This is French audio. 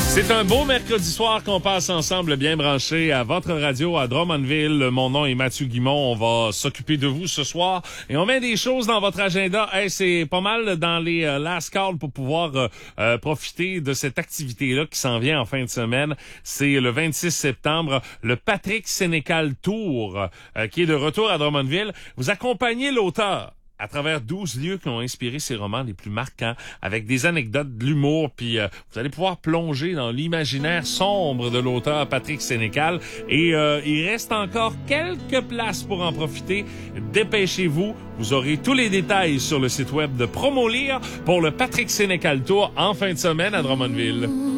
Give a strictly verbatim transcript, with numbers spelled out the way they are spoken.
C'est un beau mercredi soir qu'on passe ensemble bien branché à votre radio à Drummondville. Mon nom est Mathieu Guimont. On va s'occuper de vous ce soir et on met des choses dans votre agenda. Hey, c'est pas mal dans les euh, last calls pour pouvoir euh, euh, profiter de cette activité-là qui s'en vient en fin de semaine. C'est le vingt-six septembre, le Patrick Sénécal Tour euh, qui est de retour à Drummondville. Vous accompagnez l'auteur à travers douze lieux qui ont inspiré ses romans les plus marquants, avec des anecdotes, de l'humour, puis euh, vous allez pouvoir plonger dans l'imaginaire sombre de l'auteur Patrick Sénécal. Et euh, il reste encore quelques places pour en profiter. Dépêchez-vous, vous aurez tous les détails sur le site web de Promolire pour le Patrick Sénécal Tour en fin de semaine à Drummondville.